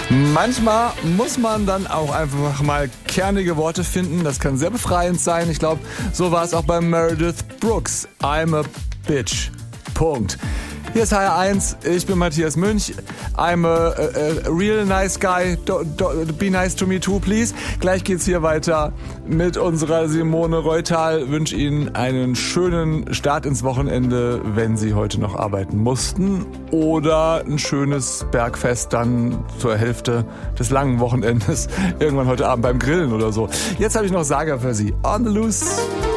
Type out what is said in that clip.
Manchmal muss man dann auch einfach mal kernige Worte finden. Das kann sehr befreiend sein. Ich glaube, so war es auch bei Meredith Brooks. I'm a bitch. Punkt. Hier ist HR1, ich bin Matthias Münch. I'm a real nice guy. Be nice to me too, please. Gleich geht's hier weiter mit unserer Simone Reutal. Wünsche Ihnen einen schönen Start ins Wochenende, wenn Sie heute noch arbeiten mussten. Oder ein schönes Bergfest dann zur Hälfte des langen Wochenendes. Irgendwann heute Abend beim Grillen oder so. Jetzt habe ich noch Saga für Sie. On the Loose.